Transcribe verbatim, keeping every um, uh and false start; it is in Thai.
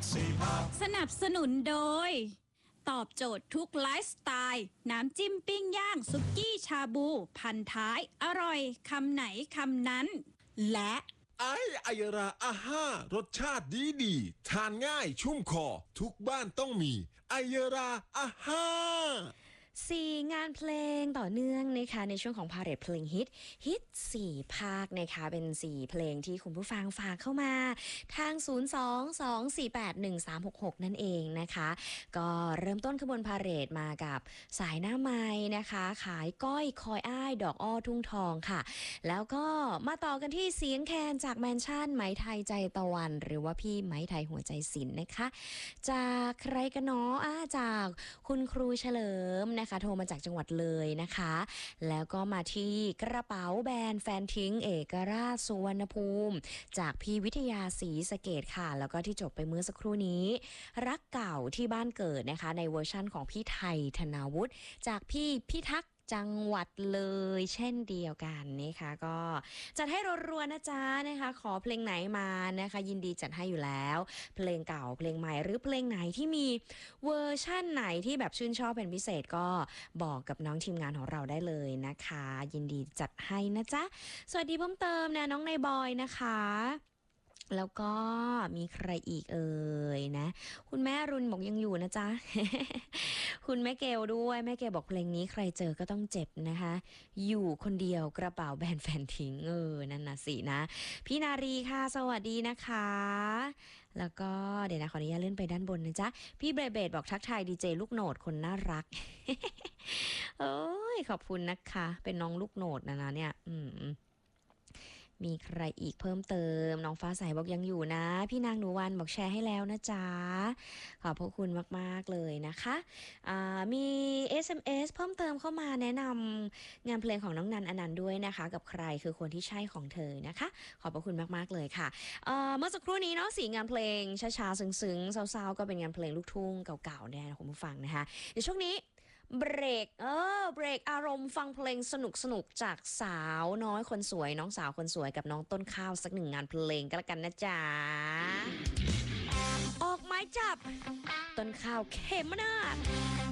สนับสนุนโดยตอบโจทย์ทุกไลฟ์สไตล์น้ำจิ้มปิ้งย่างซุกี้ชาบูพันท้ายอร่อยคำไหนคำนั้นและไอไอราอาห้ารสชาติดีดีทานง่ายชุ่มคอทุกบ้านต้องมีไอราอาห้าสี่งานเพลงต่อเนื่องนะคะในช่วงของพาเหรดเพลงฮิตฮิตสี่ภาคนะคะเป็นสี่เพลงที่คุณผู้ฟังฝากเข้ามาทางศูนย์ สอง สอง สี่ แปด หนึ่ง สาม หก หกนั่นเองนะคะก็เริ่มต้นขบวนพาเหรดมากับสายหน้าไม้นะคะขายก้อยคอยอ้ายดอกอ้อทุ่งทองค่ะแล้วก็มาต่อกันที่เสียงแคนจากแมนชั่นไหมไทยใจตะวันหรือว่าพี่ไหมไทยหัวใจศิลป์นะคะจากใครกันเนาะอ่าจากคุณครูเฉลิมนะคะโทรมาจากจังหวัดเลยนะคะแล้วก็มาที่กระเป๋าแบรนด์แฟนทิ้งเอกราชสุวรรณภูมิจากพี่วิทยาศรีสะเกดค่ะแล้วก็ที่จบไปเมื่อสักครู่นี้รักเก่าที่บ้านเกิดนะคะในเวอร์ชั่นของพี่ไทยธนาวุฒิจากพี่พิทักษ์จังหวัดเลยเช่นเดียวกันนะคะก็จัดให้รัวๆนะจ๊ะนะคะขอเพลงไหนมานะคะยินดีจัดให้อยู่แล้วเพลงเก่าเพลงใหม่หรือเพลงไหนที่มีเวอร์ชั่นไหนที่แบบชื่นชอบเป็นพิเศษก็บอกกับน้องทีมงานของเราได้เลยนะคะยินดีจัดให้นะจ๊ะสวัสดีเพิ่มเติมนะน้องนายบอยนะคะแล้วก็มีใครอีกเอ่ยนะคุณแม่รุนบอกยังอยู่นะจ๊ะ คุณแม่เกลด้วยแม่เกลบอกเพลงนี้ใครเจอก็ต้องเจ็บนะคะอยู่คนเดียวกระเป๋าแบนแฟนทิ้งเออนั่นนะสินะพี่นารีค่ะสวัสดีนะคะแล้วก็เดี๋ยวนะขออนุญาตเลื่อนไปด้านบนนะจ๊ะพี่เบรเบดบอกทักทายดีเจลูกโหนดคนน่ารัก เอ้ยขอบคุณนะคะเป็นน้องลูกโหนดนะนะเนี่ยอืมมีใครอีกเพิ่มเติมน้องฟ้าใสบอกยังอยู่นะพี่นางหนูวันบอกแชร์ให้แล้วนะจ๊ะขอบพระคุณมากๆเลยนะคะมี เอส เอ็ม เอส เพิ่มเติมเข้ามาแนะนำงานเพลงของน้องนันอนันต์ด้วยนะคะกับใครคือคนที่ใช่ของเธอนะคะขอบพระคุณมากๆเลยค่ะ เ, เมื่อสักครู่นี้เนาะสีงานเพลงช้าๆซึ้งๆเศร้าๆก็เป็นงานเพลงลูกทุ่งเก่าๆเนี่ยนะคุณผู้ฟังนะคะในช่วงนี้เบรกเออเบรกอารมณ์ฟังเพลงสนุกสนุกจากสาวน้อยคนสวยน้องสาวคนสวยกับน้องต้นข้าวสักหนึ่งงานเพลงก็แล้วกันนะจ๊ะออกไม้จับต้นข้าวเขมนาฏ